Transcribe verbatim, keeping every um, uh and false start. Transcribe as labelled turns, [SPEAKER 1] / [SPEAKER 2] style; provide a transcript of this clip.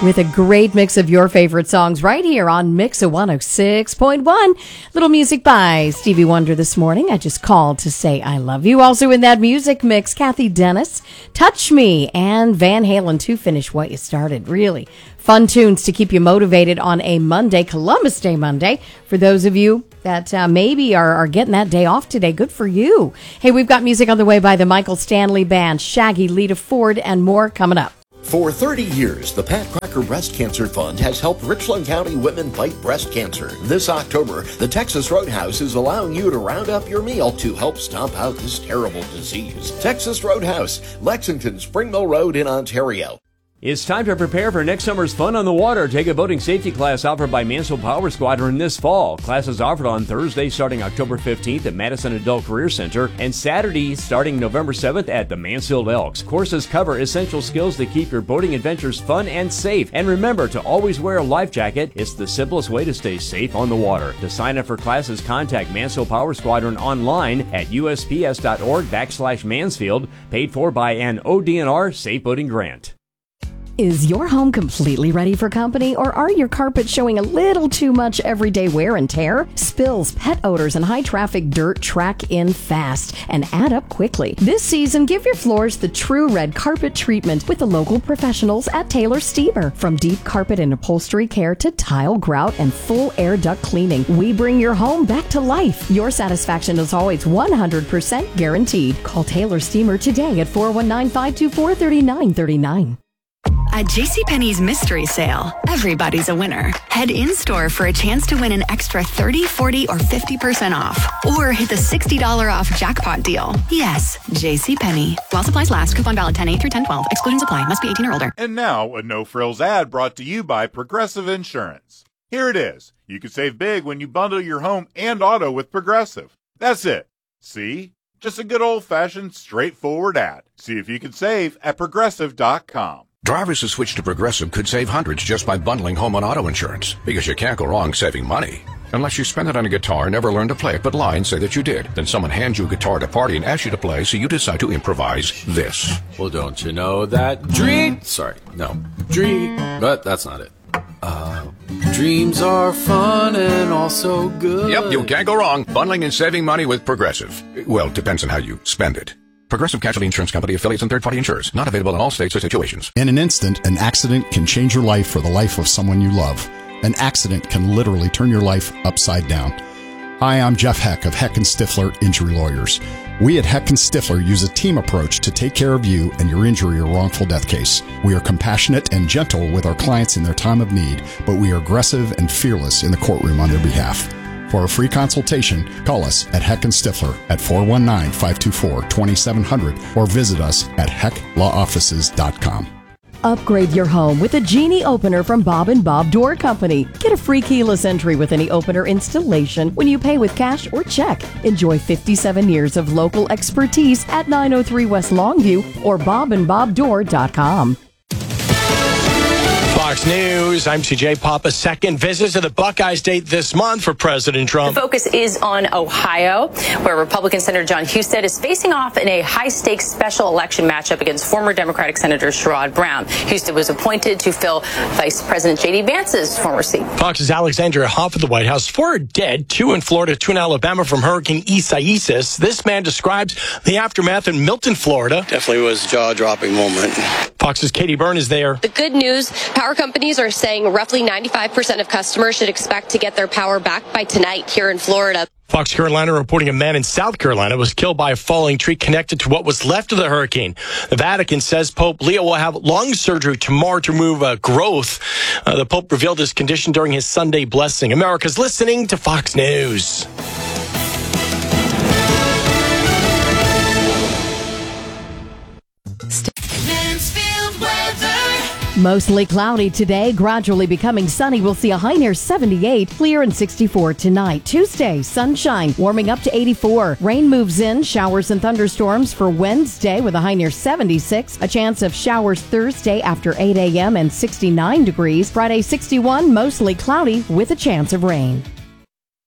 [SPEAKER 1] with a great mix of your favorite songs right here on Mix of one oh six point one. Little music by Stevie Wonder this morning. I just called to say I love you. Also in that music mix, Kathy Dennis, Touch Me, and Van Halen to finish what you started. Really fun tunes to keep you motivated on a Monday, Columbus Day Monday. For those of you that uh, maybe are, are getting that day off today, good for you. Hey, we've got music on the way by the Michael Stanley Band, Shaggy, Lita Ford, and more coming up.
[SPEAKER 2] For thirty years, the Pat Cracker Breast Cancer Fund has helped Richland County women fight breast cancer. This October, the Texas Roadhouse is allowing you to round up your meal to help stomp out this terrible disease. Texas Roadhouse, Lexington, Spring Mill Road in Ontario.
[SPEAKER 3] It's time to prepare for next summer's Fun on the Water. Take a boating safety class offered by Mansfield Power Squadron this fall. Classes offered on Thursday starting October fifteenth at Madison Adult Career Center and Saturday starting November seventh at the Mansfield Elks. Courses cover essential skills to keep your boating adventures fun and safe. And remember to always wear a life jacket. It's the simplest way to stay safe on the water. To sign up for classes, contact Mansfield Power Squadron online at usps.org backslash Mansfield, paid for by an O D N R Safe Boating Grant.
[SPEAKER 1] Is your home completely ready for company, or are your carpets showing a little too much everyday wear and tear? Spills, pet odors, and high-traffic dirt track in fast and add up quickly. This season, give your floors the true red carpet treatment with the local professionals at Taylor Steamer. From deep carpet and upholstery care to tile, grout, and full air duct cleaning, we bring your home back to life. Your satisfaction is always one hundred percent guaranteed. Call Taylor Steamer today at four one nine, five two four, three nine three nine.
[SPEAKER 4] At JCPenney's Mystery Sale, everybody's a winner. Head in-store for a chance to win an extra thirty, forty, or fifty percent off. Or hit the sixty dollars off jackpot deal. Yes, JCPenney. While supplies last, coupon valid ten eight through ten twelve. Exclusions apply. Must be eighteen or older.
[SPEAKER 5] And now, a no-frills ad brought to you by Progressive Insurance. Here it is. You can save big when you bundle your home and auto with Progressive. That's it. See? Just a good old-fashioned, straightforward ad. See if you can save at progressive dot com.
[SPEAKER 6] Drivers who switch to Progressive could save hundreds just by bundling home and auto insurance, because you can't go wrong saving money. Unless you spend it on a guitar, never learn to play it, but lie and say that you did. Then someone hands you a guitar at a party and asks you to play, so you decide to improvise this.
[SPEAKER 7] Well, don't you know that dream... Sorry, no. Dream... But that's not it. Uh, dreams are fun and also good.
[SPEAKER 6] Yep, you can't go wrong. Bundling and saving money with Progressive. Well, depends on how you spend it. Progressive Casualty Insurance Company, affiliates, and third-party insurers. Not available in all states or situations.
[SPEAKER 8] In an instant, an accident can change your life or the life of someone you love. An accident can literally turn your life upside down. Hi, I'm Jeff Heck of Heck and Stifler Injury Lawyers. We at Heck and Stifler use a team approach to take care of you and your injury or wrongful death case. We are compassionate and gentle with our clients in their time of need, but we are aggressive and fearless in the courtroom on their behalf. For a free consultation, call us at Heck and Stifler at four one nine, five two four, two seven zero zero or visit us at heck law offices dot com.
[SPEAKER 1] Upgrade your home with a Genie opener from Bob and Bob Door Company. Get a free keyless entry with any opener installation when you pay with cash or check. Enjoy fifty-seven years of local expertise at nine oh three West Longview or bob and bob door dot com.
[SPEAKER 9] Fox News, I'm C J Papa. Second visit to the Buckeye State this month for President Trump.
[SPEAKER 10] The focus is on Ohio, where Republican Senator John Husted is facing off in a high-stakes special election matchup against former Democratic Senator Sherrod Brown. Husted was appointed to fill Vice President J D Vance's former seat.
[SPEAKER 9] Fox's Alexandria Hoff at the White House. Four are dead, two in Florida, two in Alabama from Hurricane Isaias. This man describes the aftermath in Milton, Florida.
[SPEAKER 11] Definitely was a jaw-dropping moment.
[SPEAKER 9] Fox's Katie Byrne is there.
[SPEAKER 12] The good news, power companies are saying roughly ninety-five percent of customers should expect to get their power back by tonight here in Florida.
[SPEAKER 9] Fox Carolina reporting a man in South Carolina was killed by a falling tree connected to what was left of the hurricane. The Vatican says Pope Leo will have lung surgery tomorrow to remove uh, growth. Uh, the Pope revealed his condition during his Sunday blessing. America's listening to Fox News.
[SPEAKER 1] Mostly cloudy today, gradually becoming sunny. We'll see a high near seventy-eight, clear and sixty-four tonight. Tuesday, sunshine, warming up to eighty-four. Rain moves in, showers and thunderstorms for Wednesday with a high near seventy-six. A chance of showers Thursday after eight a.m. and sixty-nine degrees. Friday, sixty-one, mostly cloudy with a chance of rain.